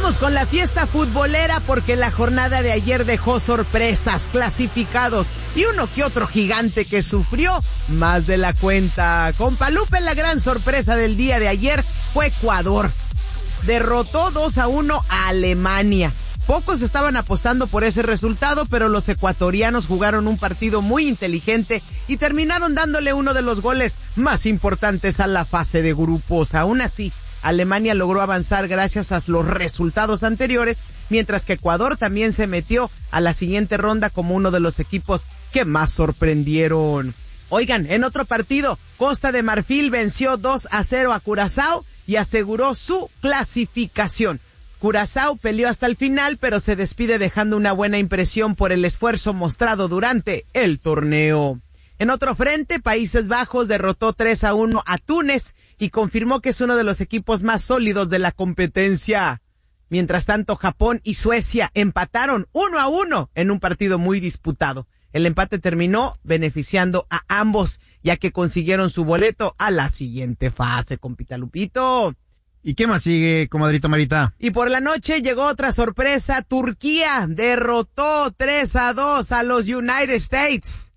Vamos con la fiesta futbolera porque la jornada de ayer dejó sorpresas, clasificados y uno que otro gigante que sufrió más de la cuenta. Compa Lupe, la gran sorpresa del día de ayer fue Ecuador. Derrotó 2-1 a Alemania. Pocos estaban apostando por ese resultado, pero los ecuatorianos jugaron un partido muy inteligente y terminaron dándole uno de los goles más importantes a la fase de grupos. Aún así, Alemania logró avanzar gracias a los resultados anteriores, mientras que Ecuador también se metió a la siguiente ronda como uno de los equipos que más sorprendieron. Oigan, en otro partido, Costa de Marfil venció 2-0 a Curazao y aseguró su clasificación. Curazao peleó hasta el final, pero se despide dejando una buena impresión por el esfuerzo mostrado durante el torneo. En otro frente, Países Bajos derrotó 3-1 a Túnez y confirmó que es uno de los equipos más sólidos de la competencia. Mientras tanto, Japón y Suecia empataron 1-1 en un partido muy disputado. El empate terminó beneficiando a ambos, ya que consiguieron su boleto a la siguiente fase, compita Lupito. ¿Y qué más sigue, comadrita Marita? Y por la noche llegó otra sorpresa. Turquía derrotó 3-2 a los United States.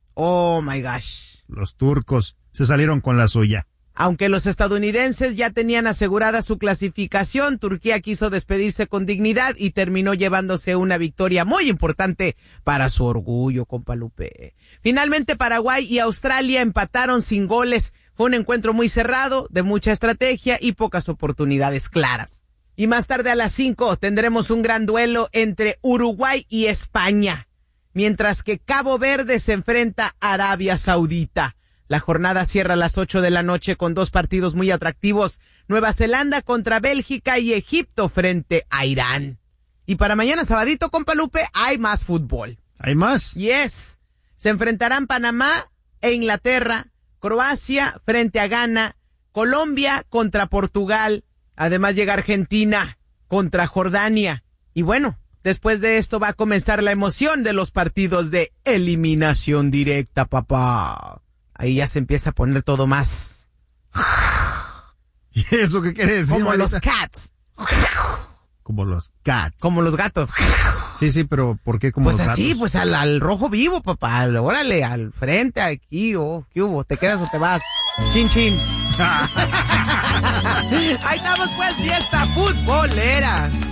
Oh my gosh. Los turcos se salieron con la suya. Aunque los estadounidenses ya tenían asegurada su clasificación, Turquía quiso despedirse con dignidad y terminó llevándose una victoria muy importante para su orgullo, compa Lupe. Finalmente, Paraguay y Australia empataron sin goles. Fue un encuentro muy cerrado, de mucha estrategia y pocas oportunidades claras. Y más tarde a las 5 tendremos un gran duelo entre Uruguay y España, mientras que Cabo Verde se enfrenta a Arabia Saudita. La jornada cierra a las 8 de la noche con dos partidos muy atractivos. Nueva Zelanda contra Bélgica y Egipto frente a Irán. Y para mañana sabadito, compa Lupe, hay más fútbol. ¿Hay más? Yes. Se enfrentarán Panamá e Inglaterra, Croacia frente a Ghana, Colombia contra Portugal. Además llega Argentina contra Jordania. Y bueno, después de esto va a comenzar la emoción de los partidos de eliminación directa, papá. Ahí ya se empieza a poner todo más. ¿Y eso qué quiere decir? Como Marita? los cats. Como los cats. Como los gatos. Sí, pero ¿por qué como Pues los gatos? así, pues al rojo vivo, papá. Órale, al frente, aquí, ¿qué hubo? ¿Te quedas o te vas? Chin, chin. Ahí estamos, pues, fiesta futbolera.